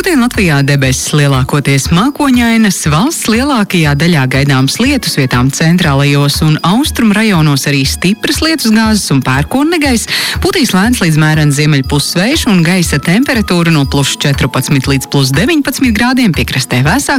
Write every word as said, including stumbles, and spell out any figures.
Šodien Latvijā debesis lielākoties mākoņainas, valsts lielākajā daļā gaidāms lietus, vietām centrālajos un austrumu rajonos arī stipras lietusgāzes un pērkonnegaiss, putīs lēns līdz mērens ziemeļpussvejš un gaisa temperatūra no plus četrpadsmit līdz plus deviņpadsmit grādiem, piekrastē vēsāk